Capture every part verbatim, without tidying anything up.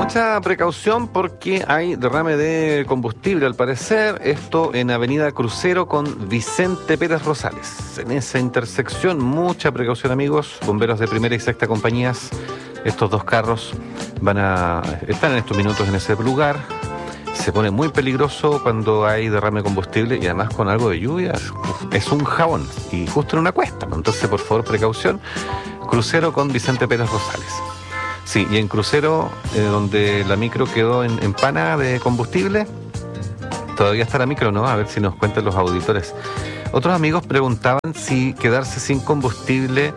Mucha precaución porque hay derrame de combustible al parecer, esto en Avenida Crucero con Vicente Pérez Rosales. En esa intersección, mucha precaución amigos, bomberos de primera y sexta compañías, estos dos carros van a están en estos minutos en ese lugar. Se pone muy peligroso cuando hay derrame de combustible y además con algo de lluvia, es un jabón y justo en una cuesta, entonces por favor precaución. Crucero con Vicente Pérez Rosales. Sí, y en Crucero, eh, donde la micro quedó en, en pana de combustible, todavía está la micro, ¿no? A ver si nos cuentan los auditores. Otros amigos preguntaban si quedarse sin combustible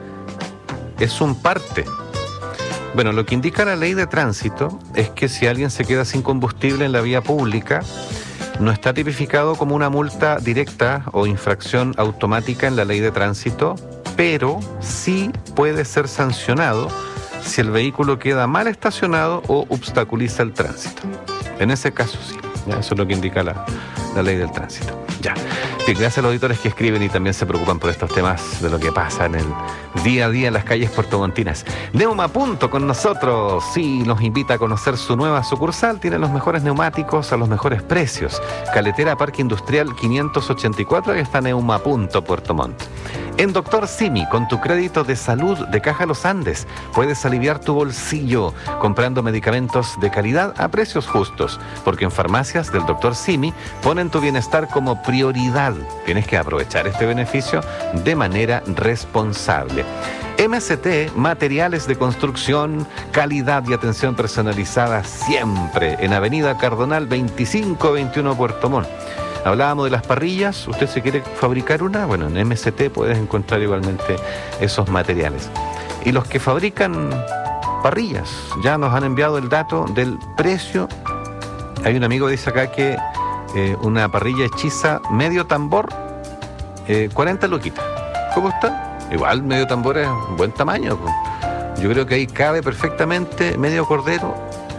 es un parte. Bueno, lo que indica la ley de tránsito es que si alguien se queda sin combustible en la vía pública, no está tipificado como una multa directa o infracción automática en la ley de tránsito, pero sí puede ser sancionado si el vehículo queda mal estacionado o obstaculiza el tránsito. En ese caso sí, ¿ya? Eso es lo que indica la, la ley del tránsito. Ya. Bien, gracias a los auditores que escriben y también se preocupan por estos temas de lo que pasa en el día a día en las calles puertomontinas. Neuma Punto con nosotros, sí, nos invita a conocer su nueva sucursal, tiene los mejores neumáticos a los mejores precios. Caletera Parque Industrial quinientos ochenta y cuatro, ahí está Neuma Punto Puerto Montt. En Doctor Simi, con tu crédito de salud de Caja Los Andes, puedes aliviar tu bolsillo comprando medicamentos de calidad a precios justos, porque en farmacias del Doctor Simi ponen tu bienestar como prioridad. Tienes que aprovechar este beneficio de manera responsable. M S T, materiales de construcción, calidad y atención personalizada siempre en Avenida Cardonal veinticinco veintiuno Puerto Montt. Hablábamos de las parrillas, usted se quiere fabricar una, bueno, en M S T puedes encontrar igualmente esos materiales. Y los que fabrican parrillas, ya nos han enviado el dato del precio. Hay un amigo que dice acá que eh, una parrilla hechiza medio tambor, eh, cuarenta luquitas. ¿Cómo está? Igual medio tambor es un buen tamaño. Yo creo que ahí cabe perfectamente medio cordero.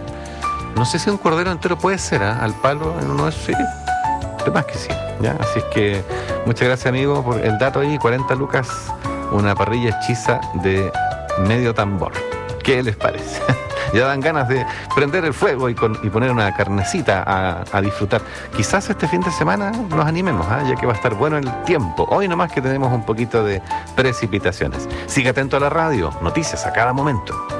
No sé si un cordero entero puede ser, ¿eh? Al palo en uno de esos sitios. Más que sí, ¿ya? Así es que muchas gracias amigo por el dato ahí, cuarenta lucas, una parrilla hechiza de medio tambor. ¿Qué les parece? Ya dan ganas de prender el fuego y, con, y poner una carnecita a, a disfrutar. Quizás este fin de semana nos animemos, ¿eh? Ya que va a estar bueno el tiempo. Hoy nomás que tenemos un poquito de precipitaciones. Sigue atento a la radio, noticias a cada momento.